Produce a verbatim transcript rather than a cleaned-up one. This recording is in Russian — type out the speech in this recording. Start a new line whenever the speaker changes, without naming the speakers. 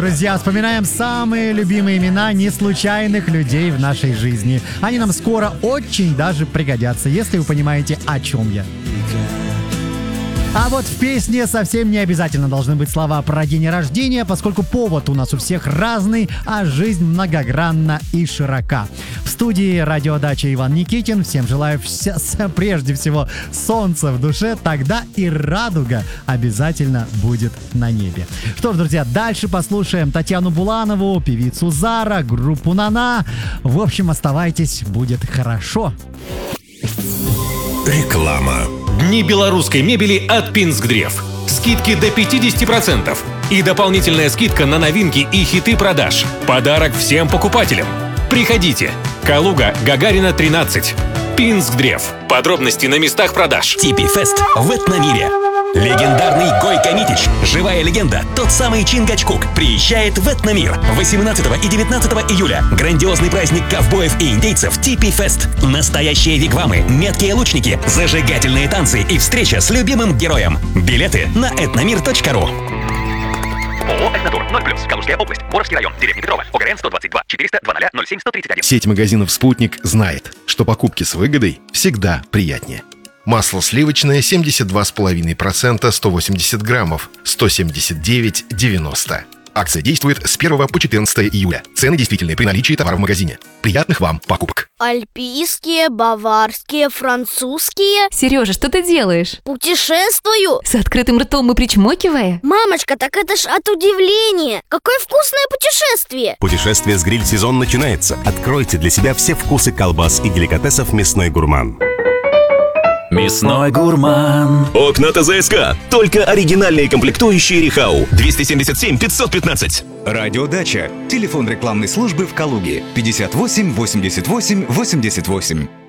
Друзья, вспоминаем самые любимые имена неслучайных людей в нашей жизни. Они нам скоро очень даже пригодятся, если вы понимаете, о чем я. А вот в песне совсем не обязательно должны быть слова про день рождения, поскольку повод у нас у всех разный, а жизнь многогранна и широка. В студии радиодача Иван Никитин. Всем желаю вся, прежде всего солнца в душе, тогда и радуга обязательно будет на небе. Что ж, друзья, дальше послушаем Татьяну Буланову, певицу Зара, группу Нана. В общем, оставайтесь, будет хорошо.
Реклама.
Дни белорусской мебели от Пинск-Древ. Скидки до пятьдесят процентов. И дополнительная скидка на новинки и хиты продаж. Подарок всем покупателям. Приходите. Калуга, Гагарина, тринадцать. Пинск-Древ. Подробности на местах продаж.
Типи Фест в Этномире. Легендарный Гойко Митич, живая легенда, тот самый Чингачгук, приезжает в Этномир восемнадцатого и девятнадцатого июля. Грандиозный праздник ковбоев и индейцев Типи Фест. Настоящие вигвамы, меткие лучники, зажигательные танцы и встреча с любимым героем. Билеты на этномир точка ру.
ООО «Этнотур», ноль плюс, Калужская область, Боровский район, деревня Петрова, ОГРН сто двадцать два четыреста двадцать ноль семь сто тридцать один.
Сеть магазинов «Спутник» знает, что покупки с выгодой всегда приятнее. Масло сливочное семьдесят два и пять десятых процента, сто восемьдесят граммов, сто семьдесят девять девяносто. Акция действует с первого по четырнадцатое июля. Цены действительны при наличии товара в магазине. Приятных вам покупок.
Альпийские, баварские, французские.
Сережа, что ты делаешь?
Путешествую.
С открытым ртом и причмокивая?
Мамочка, так это ж от удивления. Какое вкусное путешествие.
Путешествие с гриль-сезон начинается. Откройте для себя все вкусы колбас и деликатесов «Мясной гурман».
Мясной гурман.
Окна ТЗСК. Только оригинальные комплектующие Рихау. двести семьдесят семь пятьсот пятнадцать.
Радиодача. Телефон рекламной службы в Калуге. пятьдесят восемь восемьдесят восемь восемьдесят восемь.